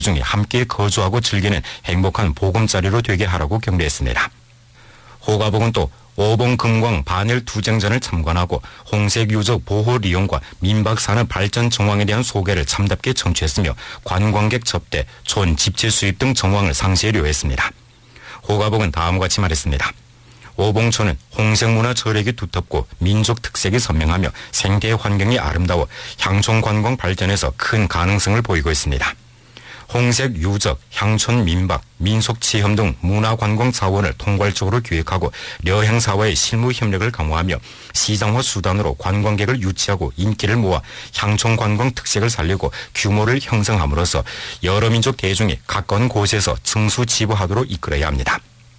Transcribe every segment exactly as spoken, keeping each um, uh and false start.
중에 함께 거주하고 즐기는 행복한 보금자리로 되게 하라고 격려했습니다. 호가복은 또 오봉금광 반일 투쟁전을 참관하고 홍색유적 보호 리용과 민박산업 발전 정황에 대한 소개를 참답게 청취했으며 관광객 접대, 촌 집체 수입 등 정황을 상세히 료했습니다. 호가복은 다음과 같이 말했습니다. 오봉촌은 홍색문화 저력이 두텁고 민족 특색이 선명하며 생태 환경이 아름다워 향촌 관광 발전에서 큰 가능성을 보이고 있습니다. 홍색 유적, 향촌 민박, 민속 체험 등 문화관광 자원을 통괄적으로 기획하고 여행사와의 실무 협력을 강화하며 시장화 수단으로 관광객을 유치하고 인기를 모아 향촌 관광 특색을 살리고 규모를 형성함으로써 여러 민족 대중이 가까운 곳에서 증수지부하도록 이끌어야 합니다.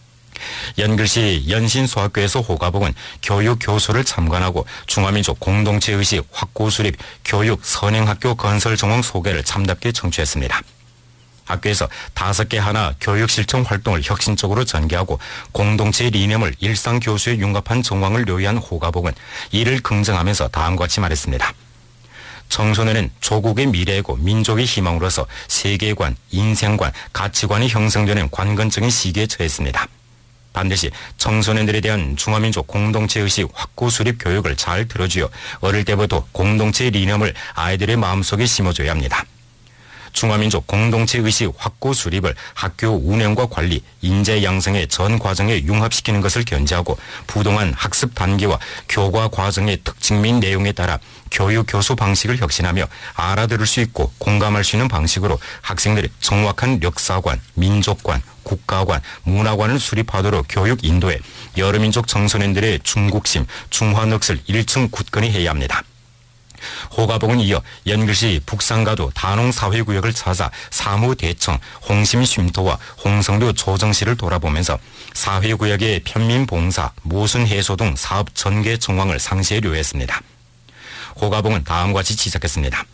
연글시 연신소학교에서 호가복은 교육 교수를 참관하고 중화민족 공동체의식 확고 수립 교육 선행학교 건설 정황 소개를 참답게 청취했습니다. 학교에서 다섯 개 하나 교육실천 활동을 혁신적으로 전개하고 공동체의 리념을 일상 교수에 융합한 정황을 료의한 호가복은 이를 긍정하면서 다음과 같이 말했습니다. 청소년은 조국의 미래이고 민족의 희망으로서 세계관, 인생관, 가치관이 형성되는 관건적인 시기에 처했습니다. 반드시 청소년들에 대한 중화민족 공동체의식 확고 수립 교육을 잘 들어주어 어릴 때부터 공동체의 리념을 아이들의 마음속에 심어줘야 합니다. 중화민족 공동체의식 확고 수립을 학교 운영과 관리, 인재 양성의 전 과정에 융합시키는 것을 견지하고 부동한 학습 단계와 교과 과정의 특징 및 내용에 따라 교육 교수 방식을 혁신하며 알아들을 수 있고 공감할 수 있는 방식으로 학생들의 정확한 역사관, 민족관, 국가관, 문화관을 수립하도록 교육 인도해 여러 민족 청소년들의 중국심, 중화넋을 일층 굳건히 해야 합니다. 호가복은 이어 연글시 북산가도 단홍사회구역을 찾아 사무대청, 홍심쉼터와 홍성류 조정시를 돌아보면서 사회구역의 편민봉사, 모순해소 등 사업 전개 정황을 상세히 료했습니다. 호가복은 다음과 같이 지적했습니다.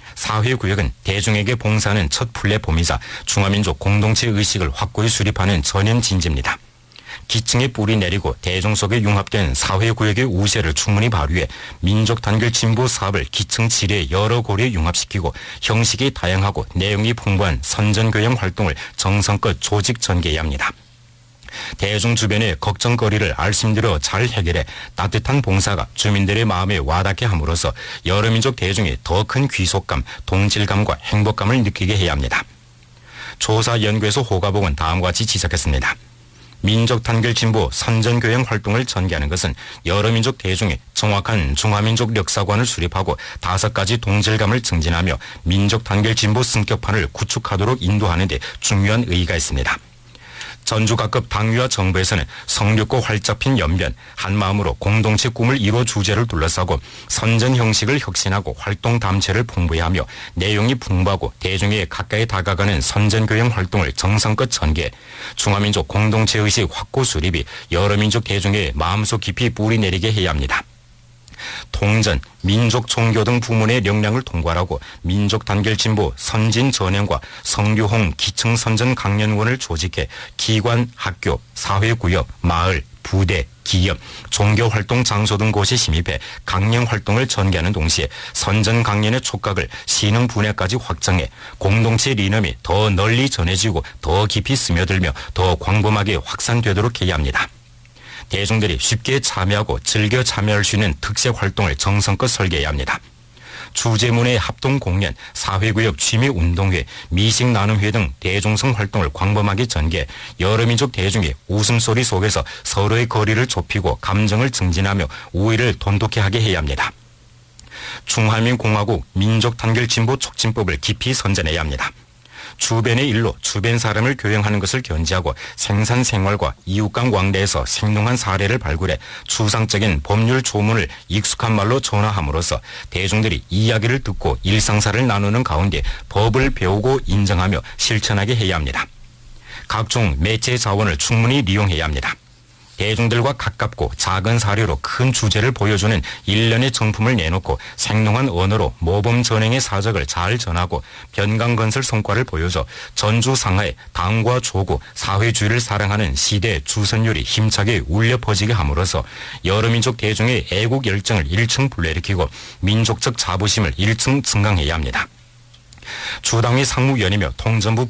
사회구역은 대중에게 봉사하는 첫 플랫폼이자 중화민족 공동체 의식을 확고히 수립하는 전현진지입니다. 기층에 뿌리 내리고 대중 속에 융합된 사회구역의 우세를 충분히 발휘해 민족 단결 진보 사업을 기층 질의 여러 고리에 융합시키고 형식이 다양하고 내용이 풍부한 선전교양 활동을 정성껏 조직 전개해야 합니다. 대중 주변의 걱정거리를 알심들어 잘 해결해 따뜻한 봉사가 주민들의 마음에 와닿게 함으로써 여러 민족 대중이 더 큰 귀속감, 동질감과 행복감을 느끼게 해야 합니다. 조사 연구에서 호가복은 다음과 같이 지적했습니다. 민족 단결 진보 선전교양 활동을 전개하는 것은 여러 민족 대중의 정확한 중화민족 역사관을 수립하고 다섯 가지 동질감을 증진하며 민족 단결 진보 승격판을 구축하도록 인도하는 데 중요한 의의가 있습니다. 전주 각급 당위와 정부에서는 성육고 활짝 핀 연변, 한마음으로 공동체 꿈을 이뤄 주제를 둘러싸고 선전 형식을 혁신하고 활동 담체를 풍부히 하며 내용이 풍부하고 대중에 가까이 다가가는 선전교양 활동을 정성껏 전개, 중화민족 공동체의식 확고 수립이 여러 민족 대중의 마음속 깊이 뿌리내리게 해야 합니다. 통전, 민족 종교 등 부문의 역량을 통괄하고 민족 단결 진보 선진 전형과 성류홍 기층 선전 강연원을 조직해 기관, 학교, 사회구역, 마을, 부대, 기업, 종교활동 장소 등 곳에 심입해 강령 활동을 전개하는 동시에 선전 강연의 촉각을 시능 분야까지 확장해 공동체 리념이 더 널리 전해지고 더 깊이 스며들며 더 광범하게 확산되도록 해야 합니다. 대중들이 쉽게 참여하고 즐겨 참여할 수 있는 특색 활동을 정성껏 설계해야 합니다. 주제문의 합동공연, 사회구역 취미운동회, 미식나눔회 등 대중성 활동을 광범하게 전개 여러 민족 대중이 웃음소리 속에서 서로의 거리를 좁히고 감정을 증진하며 우애를 돈독해 하게 해야 합니다. 중화민공화국 민족단결진보 촉진법을 깊이 선전해야 합니다. 주변의 일로 주변 사람을 교양하는 것을 견지하고 생산생활과 이웃간 왕래에서 생동한 사례를 발굴해 추상적인 법률 조문을 익숙한 말로 전화함으로써 대중들이 이야기를 듣고 일상사를 나누는 가운데 법을 배우고 인정하며 실천하게 해야 합니다. 각종 매체 자원을 충분히 이용해야 합니다. 대중들과 가깝고 작은 사료로 큰 주제를 보여주는 일련의 정품을 내놓고 생동한 언어로 모범 전행의 사적을 잘 전하고 변강건설 성과를 보여줘 전주 상하에 당과 조국, 사회주의를 사랑하는 시대 주선율이 힘차게 울려 퍼지게 함으로써 여러 민족 대중의 애국 열정을 일층 불러일으키고 민족적 자부심을 일층 증강해야 합니다. 주당위 상무위원이며 통전부